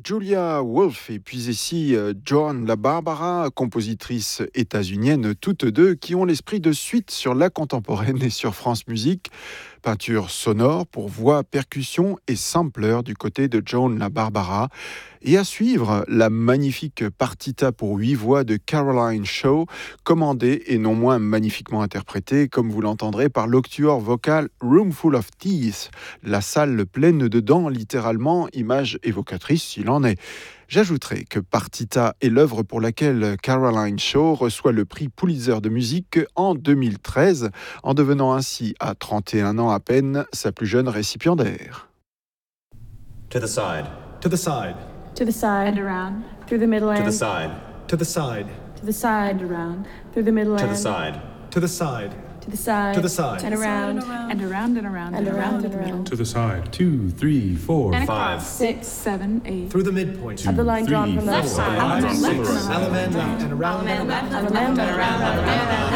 Julia Wolf et puis ici Joan LaBarbera, compositrices états-uniennes toutes deux, qui ont l'esprit de suite sur la contemporaine et sur France Musique. Peinture sonore pour voix, percussion et sampler du côté de Joan LaBarbera. Et à suivre, la magnifique partita pour 8 voix de Caroline Shaw, commandée et non moins magnifiquement interprétée, comme vous l'entendrez par l'octuor vocal Room Full of Teeth, la salle pleine de dents, littéralement, image évocatrice s'il en est. J'ajouterai que Partita est l'œuvre pour laquelle Caroline Shaw reçoit le prix Pulitzer de musique en 2013, en devenant ainsi, à 31 ans à peine, sa plus jeune récipiendaire. To the side. To the side. To the side. And around. Through the middle To the end. side. To the side. To the side. And around. Through the middle To end. the side. To the side. To the side. To the side. And around. And around and around And around to and the middle. around. To the side. 2, 3, 4, And 5. across. 6, 7, 8. Through the midpoint. Of the line drawn from Three, left Left side. side. Five, Left six. and around. Element left and around. And around and around.